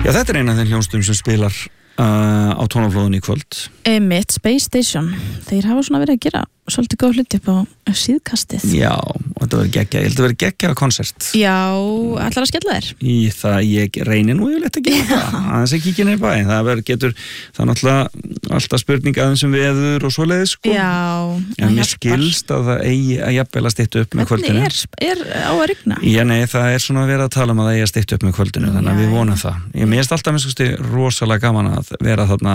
Já, þetta eina af þeim hljónstum sem spilar á tónaflóðunni í kvöld. Einmitt, Space Station. Þeir hafa svona verið að gera svolítið góð hluti upp á síðkastið. Já, og þetta verður geggjað. Ég held að verður geggjað konsert. Já, ætlar að skella þér? Í það ég reynir nú yfirleitt að gera það. Aðeins að kíkja niður bæinn. Það getur, það náttúrulega alltaf spurning aðeins veður og svoleiðis, sko. Já, en mér skilst að það eigi að jafnvel að stytta upp með kvöldinu. Hvernig er á að rigna? Já, nei, það er svona verið að tala að það eigi að stytta upp með kvöldinu, þannig að við vonum það. Mér finnst alltaf rosalega gaman að vera þarna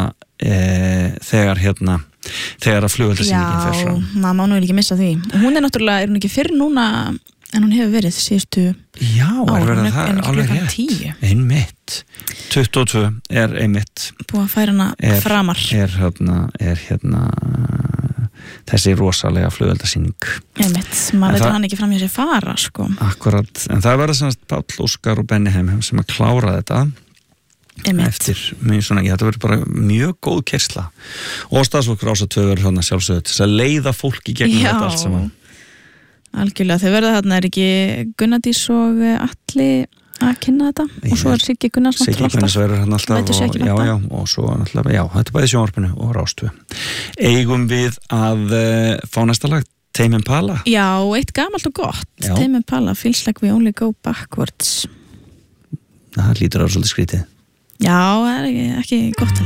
þegar að flugveldasýningin fer fram. Já, maður má nú ekki missa því. Hún er náttúrulega, er hún ekki fyrr núna en hún hefur verið síðustu ár, það alveg rétt. Einmitt. 22 er einmitt. Búið að færa hana framar. Er þessi rosalega flugveldasýning. Einmitt, maður veit að hann ekki fram í þessi fara, sko. Akkurat, en það verður semst Páll Óskar og Benni Heim sem að klára þetta. Eftir mjög svona, þetta verður bara mjög góð keyrsla og starfsfólk Rásar 2 verður þarna sjálfsögðu til að leiða fólk í gegnum þetta allt saman. Algjörlega, þau verða þarna, er ekki Gunnadís og Atli að kynna þetta og svo er Siggi Gunnars verður hann alltaf og svo náttúrulega, þetta er bæði sjónvarpinu og Rás 2. Eigum við að fá næsta lag, Tame Impala? Já, eitt gamalt og gott, Tame Impala, Feels Like We Only Go Backwards. Það lítur að vera svolítið skrítið. Já, það er ekki gott.